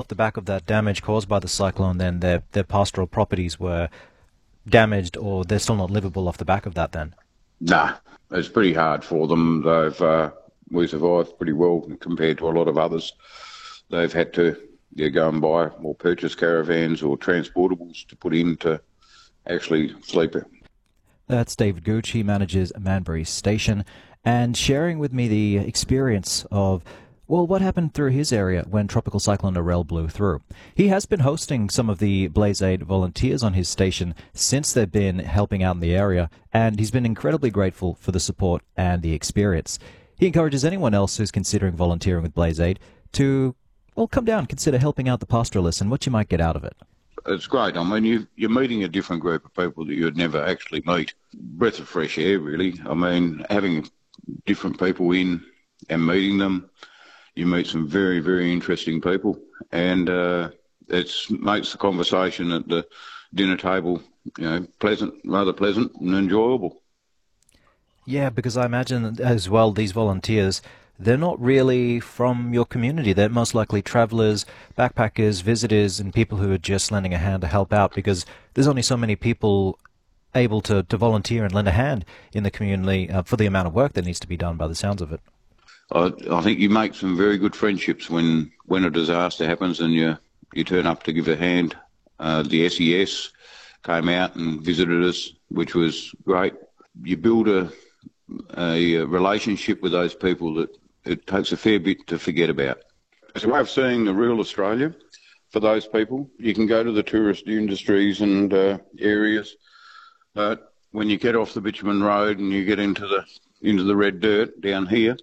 off the back of that damage caused by the cyclone, then their pastoral properties were damaged, or they're still not livable off the back of that then? Nah, it's pretty hard for them. We survived pretty well compared to a lot of others. They've had to go and buy or purchase caravans or transportables to put in to actually sleep. That's David Gooch. He manages Manbury Station, and sharing with me the experience of, well, what happened through his area when Tropical Cyclone Narelle blew through. He has been hosting some of the Blaze Aid volunteers on his station since they've been helping out in the area, and he's been incredibly grateful for the support and the experience. He encourages anyone else who's considering volunteering with Blaze Aid to, well, come down, consider helping out the pastoralists and what you might get out of it. It's great. I mean, you're meeting a different group of people that you'd never actually meet. Breath of fresh air, really. I mean, having different people in and meeting them, you meet some very, very interesting people, and it makes the conversation at the dinner table, rather pleasant and enjoyable. Yeah, because I imagine as well these volunteers, they're not really from your community. They're most likely travellers, backpackers, visitors, and people who are just lending a hand to help out, because there's only so many people able to volunteer and lend a hand in the community for the amount of work that needs to be done by the sounds of it. I think you make some very good friendships when a disaster happens and you turn up to give a hand. The SES came out and visited us, which was great. You build a relationship with those people that it takes a fair bit to forget about. It's a way of seeing the real Australia for those people. You can go to the tourist industries and areas, but when you get off the bitumen road and you get into the red dirt down here,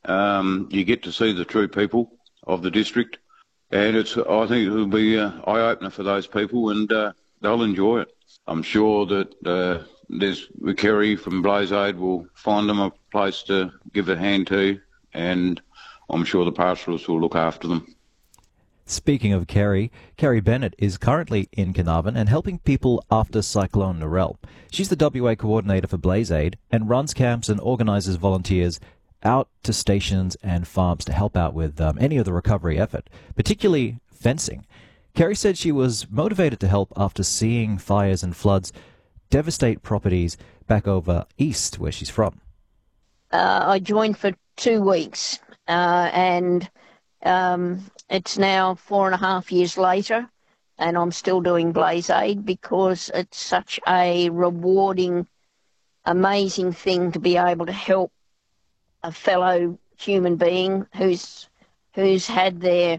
you get to see the true people of the district, and I think it'll be an eye-opener for those people, and they'll enjoy it. I'm sure that there's Kerry from Blaze Aid will find them a place to give a hand to, and I'm sure the pastoralists will look after them. Speaking of Kerry Bennett is currently in Carnarvon and helping people after Cyclone Narelle. She's the WA coordinator for Blaze Aid and runs camps and organises volunteers out to stations and farms to help out with any of the recovery effort, particularly fencing. Kerry said she was motivated to help after seeing fires and floods devastate properties back over east where she's from. I joined for 2 weeks and it's now 4.5 years later and I'm still doing Blaze Aid because it's such a rewarding, amazing thing to be able to help a fellow human being who's had their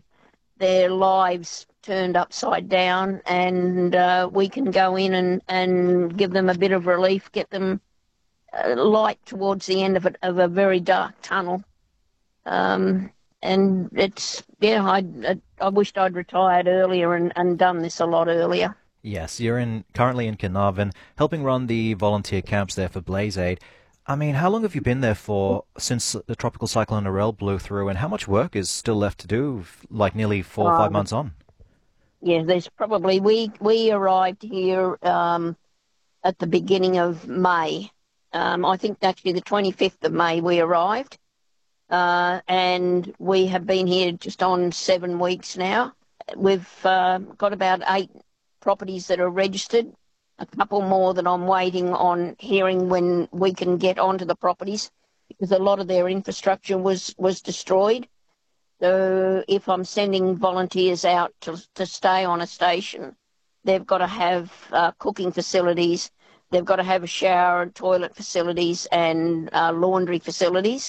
lives turned upside down, and we can go in and give them a bit of relief, get them light towards the end of a very dark tunnel. And it's, I wished I'd retired earlier and done this a lot earlier. Yes, you're currently in Carnarvon, helping run the volunteer camps there for Blaze Aid. I mean, how long have you been there for since the Tropical Cyclone Narelle blew through, and how much work is still left to do, like nearly 4 or 5 months on? Yeah, there's probably, we arrived here at the beginning of May. I think actually the 25th of May we arrived, and we have been here just on 7 weeks now. We've got about 8 properties that are registered. A couple more that I'm waiting on hearing when we can get onto the properties, because a lot of their infrastructure was destroyed. So if I'm sending volunteers out to stay on a station, they've got to have cooking facilities, they've got to have a shower and toilet facilities and laundry facilities.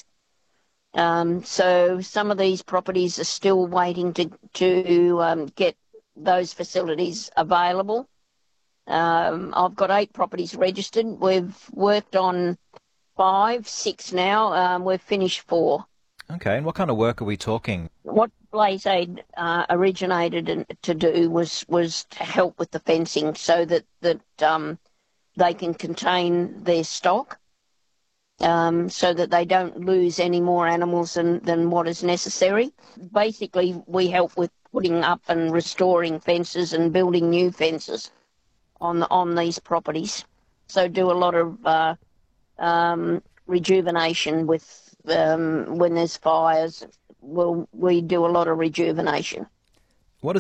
So some of these properties are still waiting to get those facilities available. I've got 8 properties registered. We've worked on 5, 6 now. We've finished 4. Okay, and what kind of work are we talking? What Blaze Aid originated to do was to help with the fencing so that they can contain their stock, so that they don't lose any more animals than what is necessary. Basically, we help with putting up and restoring fences and building new fences on these properties. So do a lot of rejuvenation with when there's fires. We do a lot of rejuvenation.